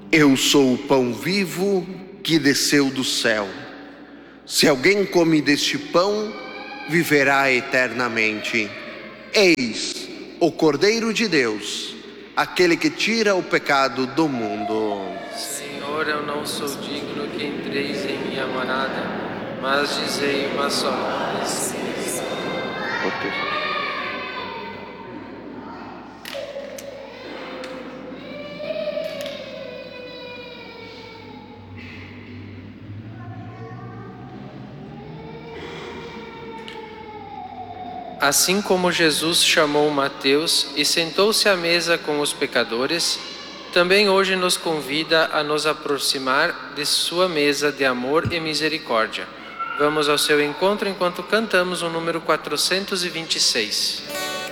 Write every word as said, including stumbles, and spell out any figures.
Eu sou o pão vivo que desceu do céu. Se alguém come deste pão, viverá eternamente. Eis o Cordeiro de Deus, aquele que tira o pecado do mundo. Senhor, eu não sou digno que entreis em minha morada, mas dizei uma só vez. Assim como Jesus chamou Mateus e sentou-se à mesa com os pecadores, também hoje nos convida a nos aproximar de sua mesa de amor e misericórdia. Vamos ao seu encontro enquanto cantamos o número quatrocentos e vinte e seis.